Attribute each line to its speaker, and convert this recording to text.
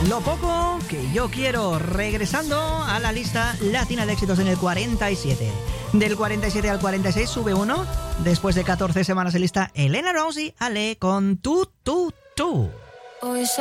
Speaker 1: Lo poco que yo quiero, regresando a la lista latina de éxitos en el 47. Del 47 al 46 sube uno. Después de 14 semanas en lista, Elena Rose y Ale con Tú.
Speaker 2: Hoy